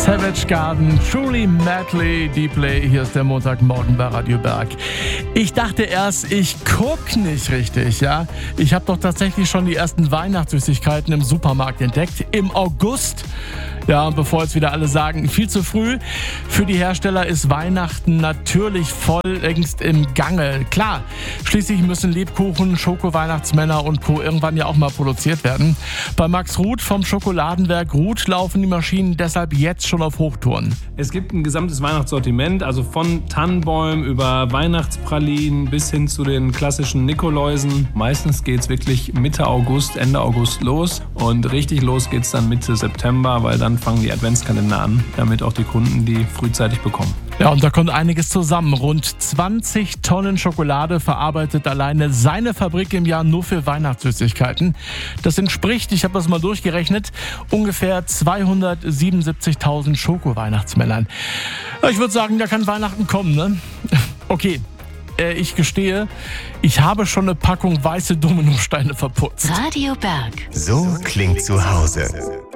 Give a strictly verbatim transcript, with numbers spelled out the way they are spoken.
Savage Garden, Truly Madly Deeply. Hier ist der Montagmorgen bei Radio Berg. Ich dachte erst, ich guck nicht richtig, ja. Ich habe doch tatsächlich schon die ersten Weihnachtssüßigkeiten im Supermarkt entdeckt. Im August. Ja, und bevor jetzt wieder alle sagen, viel zu früh. Für die Hersteller ist Weihnachten natürlich voll längst im Gange. Klar, schließlich müssen Lebkuchen, Schoko-Weihnachtsmänner und Co. irgendwann ja auch mal produziert werden. Bei Max Ruth vom Schokoladenwerk Ruth laufen die Maschinen deshalb jetzt schon auf Hochtouren. Es gibt ein gesamtes Weihnachtssortiment, also von Tannenbäumen über Weihnachtspralinen bis hin zu den klassischen Nikoläusen. Meistens geht's wirklich Mitte August, Ende August los und richtig los geht's dann Mitte September, weil dann fangen die Adventskalender an, damit auch die Kunden die frühzeitig bekommen. Ja, und da kommt einiges zusammen. Rund zwanzig Tonnen Schokolade verarbeitet alleine seine Fabrik im Jahr nur für Weihnachtssüßigkeiten. Das entspricht, ich habe das mal durchgerechnet, ungefähr zweihundertsiebenundsiebzigtausend Schoko-Weihnachtsmännern. Ich würde sagen, da kann Weihnachten kommen, ne? Okay. Ich gestehe, ich habe schon eine Packung weiße Dominosteine verputzt. Radio Berg. So klingt zu Hause.